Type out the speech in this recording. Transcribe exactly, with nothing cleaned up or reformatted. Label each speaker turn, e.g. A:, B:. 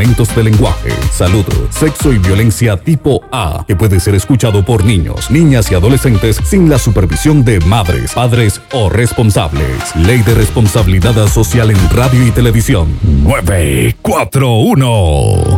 A: comportamientos de lenguaje, salud, sexo y violencia tipo A, que puede ser escuchado por niños, niñas y adolescentes sin la supervisión de madres, padres o responsables. Ley de Responsabilidad Social en Radio y Televisión nueve cuatro uno.